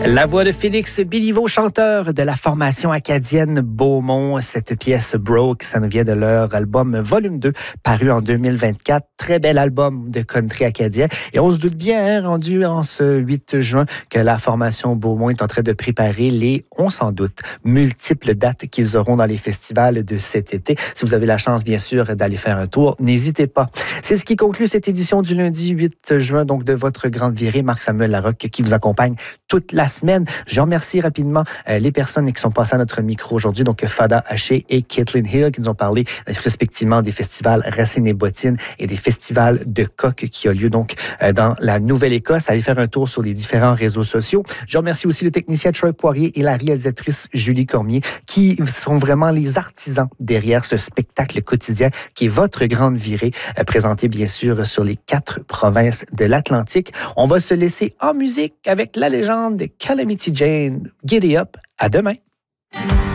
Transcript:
La voix de Félix Béliveau, chanteur de la formation acadienne Beaumont. Cette pièce Broke, ça nous vient de leur album Volume 2, paru en 2024. Très bel album de country acadien. Et on se doute bien, rendu en ce 8 juin, que la formation Beaumont est en train de préparer les, on s'en doute, multiples dates qu'ils auront dans les festivals de cet été. Si vous avez la chance, bien sûr, d'aller faire un tour, n'hésitez pas. C'est ce qui conclut cette édition du lundi 8 juin, donc de votre grande virée. Marc-Samuel Larocque qui vous accompagne toute la semaine. Je remercie rapidement les personnes qui sont passées à notre micro aujourd'hui, donc Fada Haché et Caitlin Hill, qui nous ont parlé respectivement des festivals Racine et Bottine et des festivals de coq qui ont lieu donc dans la Nouvelle-Écosse. Allez faire un tour sur les différents réseaux sociaux. Je remercie aussi le technicien Troy Poirier et la réalisatrice Julie Cormier, qui sont vraiment les artisans derrière ce spectacle quotidien qui est votre grande virée, présenté bien sûr sur les 4 provinces de l'Atlantique. On va se laisser en musique avec la légende de Calamity Jane. Giddy up, à demain.